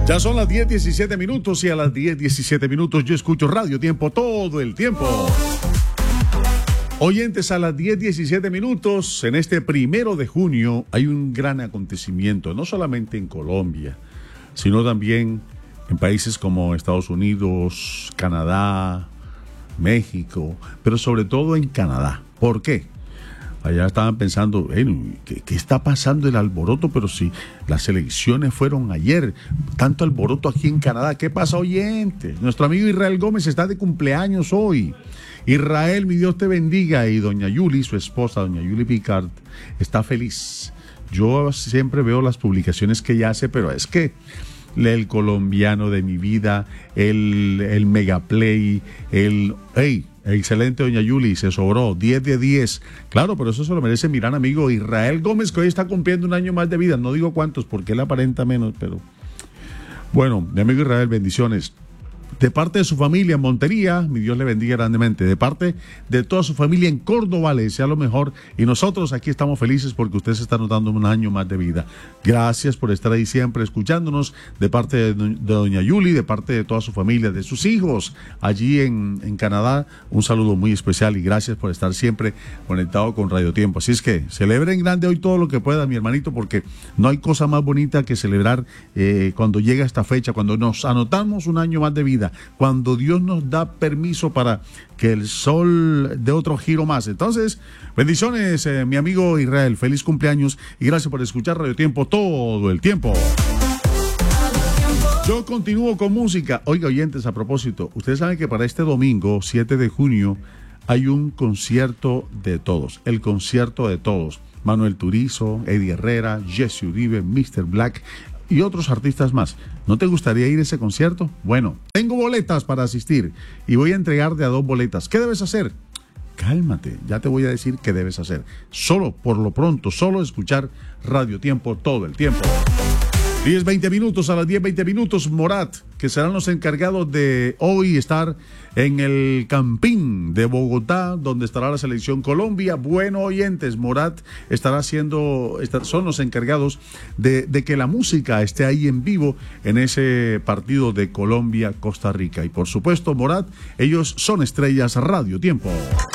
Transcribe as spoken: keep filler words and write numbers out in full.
Ya son las diez diecisiete minutos y a las diez diecisiete minutos yo escucho Radio Tiempo todo el tiempo. Oyentes, a las diez diecisiete minutos, en este primero de junio, hay un gran acontecimiento, no solamente en Colombia, sino también en países como Estados Unidos, Canadá, México, pero sobre todo en Canadá. ¿Por qué? Allá estaban pensando, hey, ¿qué, ¿qué está pasando el alboroto? Pero si las elecciones fueron ayer, tanto alboroto aquí en Canadá, ¿qué pasa, oyentes? Nuestro amigo Israel Gómez está de cumpleaños hoy. Israel, mi Dios te bendiga. Y doña Yuli, su esposa, doña Yuli Picard, está feliz. Yo siempre veo las publicaciones que ella hace, pero es que el colombiano de mi vida, el, el Megaplay, el... Hey, excelente, doña Yuli, se sobró, diez de diez. Claro, pero eso se lo merece mi gran amigo Israel Gómez, que hoy está cumpliendo un año más de vida. No digo cuántos, porque él aparenta menos, pero... Bueno, mi amigo Israel, bendiciones. De parte de su familia en Montería, mi Dios le bendiga grandemente. De parte de toda su familia en Córdoba, le desea lo mejor. Y nosotros aquí estamos felices porque usted se está notando un año más de vida. Gracias por estar ahí siempre escuchándonos. De parte de, de doña Yuli, de parte de toda su familia, de sus hijos allí en, en Canadá, un saludo muy especial y gracias por estar siempre conectado con Radio Tiempo. Así es que celebren grande hoy todo lo que pueda, mi hermanito, porque no hay cosa más bonita que celebrar eh, cuando llega esta fecha, cuando nos anotamos un año más de vida, cuando Dios nos da permiso para que el sol dé otro giro más. Entonces, bendiciones, eh, mi amigo Israel, feliz cumpleaños y gracias por escuchar Radio Tiempo todo el tiempo. Yo continúo con música. Oiga, oyentes, a propósito, ustedes saben que para este domingo, siete de junio, hay un concierto de todos, el concierto de todos. Manuel Turizo, Eddie Herrera, Jesse Uribe, mister Black y otros artistas más. ¿No te gustaría ir a ese concierto? Bueno, tengo boletas para asistir y voy a entregar de a dos boletas. ¿Qué debes hacer? Cálmate, ya te voy a decir qué debes hacer. Solo, por lo pronto, solo escuchar Radio Tiempo todo el tiempo. diez veinte minutos, a las diez veinte minutos, Morat, que serán los encargados de hoy estar en el Campín de Bogotá, donde estará la selección Colombia. Bueno, oyentes, Morat estará haciendo, son los encargados de, de que la música esté ahí en vivo en ese partido de Colombia-Costa Rica. Y por supuesto, Morat, ellos son estrellas Radio Tiempo.